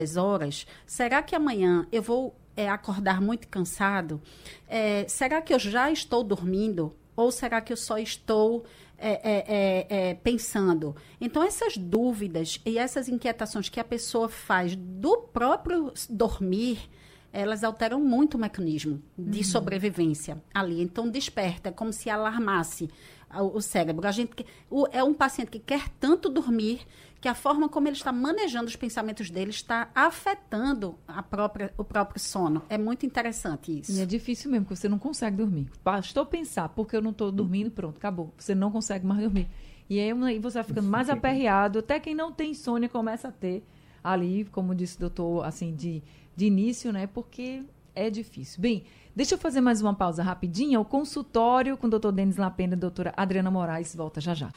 horas, será que amanhã eu vou acordar muito cansado? Será que eu já estou dormindo? Ou será que eu só estou pensando? Então, essas dúvidas e essas inquietações que a pessoa faz do próprio dormir, elas alteram muito o mecanismo de sobrevivência ali. Então, desperta, é como se alarmasse o cérebro. É um paciente que quer tanto dormir que a forma como ele está manejando os pensamentos dele está afetando o próprio sono. É muito interessante isso. E é difícil mesmo, porque você não consegue dormir. Bastou pensar, porque eu não estou dormindo, pronto, acabou. Você não consegue mais dormir. E aí você vai ficando mais aperreado. Até quem não tem insônia começa a ter ali, como disse o doutor, assim, de início, né? Porque é difícil. Bem, deixa eu fazer mais uma pausa rapidinha. O consultório com o doutor Denis Lapena e a doutora Adriana Moraes volta já já.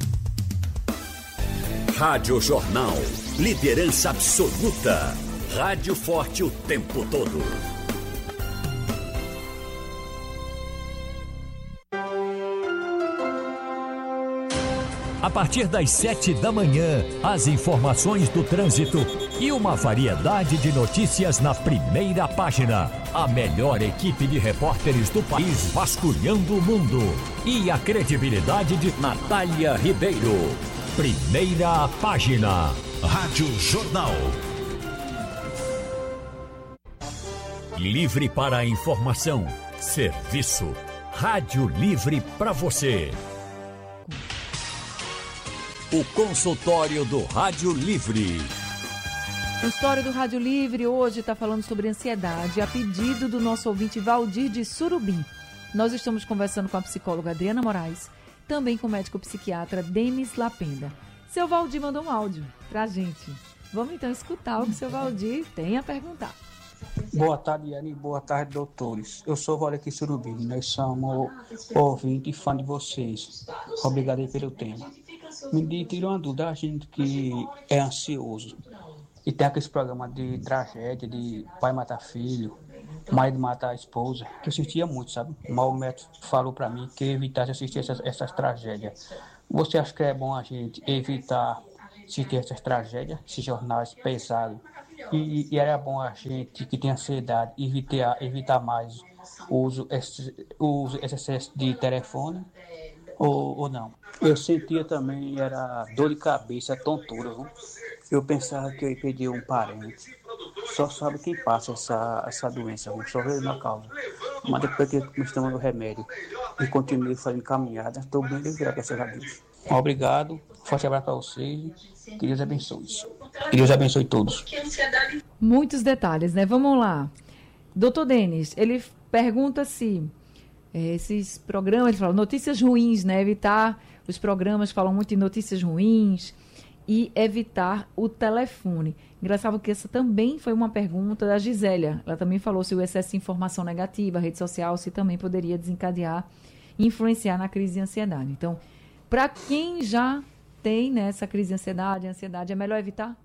Rádio Jornal. Liderança absoluta. Rádio forte o tempo todo. A partir das 7 da manhã, as informações do trânsito e uma variedade de notícias na primeira página. A melhor equipe de repórteres do país vasculhando o mundo. E a credibilidade de Natália Ribeiro. Primeira página. Rádio Jornal. Livre para a informação. Serviço. Rádio Livre para você. O consultório do Rádio Livre. O consultório do Rádio Livre hoje está falando sobre ansiedade, a pedido do nosso ouvinte Valdir de Surubim. Nós estamos conversando com a psicóloga Adriana Moraes, também com o médico psiquiatra Denis Lapenda. Seu Valdir mandou um áudio para a gente. Vamos então escutar o que o seu Valdir tem a perguntar. Boa tarde, Yane. Boa tarde, doutores. Eu sou o Valdir Surubim. Nós somos ouvinte e fã de vocês. Obrigado aí pelo tema. Me tirou uma dúvida, a gente que é ansioso e tem aqueles programas de tragédia, de pai matar filho, marido matar a esposa, que eu assistia muito, sabe? Mas o médico falou para mim que evitasse assistir essas tragédias. Você acha que é bom a gente evitar assistir essas tragédias, esses jornais pesados? E era bom a gente que tem ansiedade evitar mais o uso esse excesso de telefone ou não? Eu sentia também, era dor de cabeça, tontura, viu? Eu pensava que eu ia perder um parente. Só sabe quem passa essa doença, viu? Só veio na causa. Mas depois que eu comecei tomando o remédio e continuei fazendo caminhada, estou bem aliviado, graças a Deus. Obrigado, forte abraço para vocês, que Deus abençoe. Que Deus abençoe todos. Muitos detalhes, né? Vamos lá. Doutor Denis, ele pergunta se esses programas, ele fala notícias ruins, né? Evitar os programas que falam muito de notícias ruins e evitar o telefone. Engraçado que essa também foi uma pergunta da Gisélia. Ela também falou se o excesso de informação negativa, rede social, se também poderia desencadear e influenciar na crise de ansiedade. Então, para quem já tem, né, essa crise de ansiedade, é melhor evitar?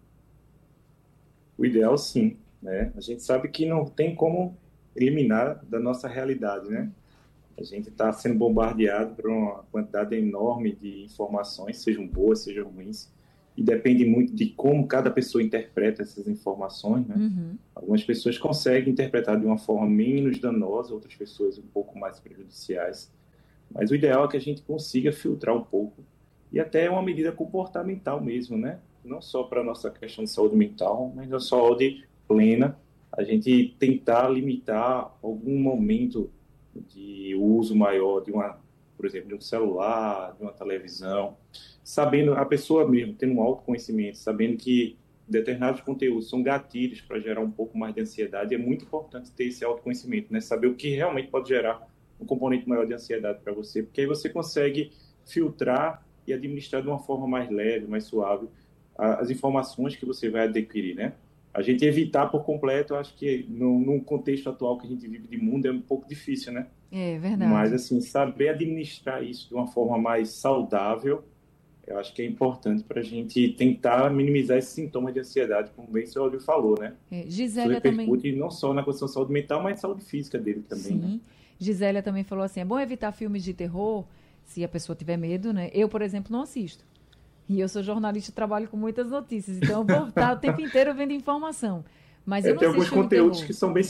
O ideal, sim, né? A gente sabe que não tem como eliminar da nossa realidade, né? A gente está sendo bombardeado por uma quantidade enorme de informações, sejam boas, sejam ruins, e depende muito de como cada pessoa interpreta essas informações, né? Algumas pessoas conseguem interpretar de uma forma menos danosa, outras pessoas um pouco mais prejudiciais, mas o ideal é que a gente consiga filtrar um pouco, e até é uma medida comportamental mesmo, né? Não só para a nossa questão de saúde mental, mas da saúde plena, a gente tentar limitar algum momento de uso maior por exemplo, de um celular, de uma televisão, sabendo, a pessoa mesmo, tendo um autoconhecimento, sabendo que determinados conteúdos são gatilhos para gerar um pouco mais de ansiedade, é muito importante ter esse autoconhecimento, né? Saber o que realmente pode gerar um componente maior de ansiedade para você, porque aí você consegue filtrar e administrar de uma forma mais leve, mais suave, as informações que você vai adquirir, né? A gente evitar por completo, eu acho que num contexto atual que a gente vive de mundo é um pouco difícil, né? É verdade. Mas, assim, saber administrar isso de uma forma mais saudável, eu acho que é importante para a gente tentar minimizar esses sintomas de ansiedade, como bem o senhor Olívio falou, né? Gisélia isso repercute também... não só na questão de saúde mental, mas saúde física dele também. Sim. Né? Gisélia também falou assim, é bom evitar filmes de terror, se a pessoa tiver medo, né? Eu, por exemplo, não assisto. E eu sou jornalista, trabalho com muitas notícias, então eu vou estar o tempo inteiro vendo informação. Mas eu não tem alguns assisto filme de conteúdos terror. que são bem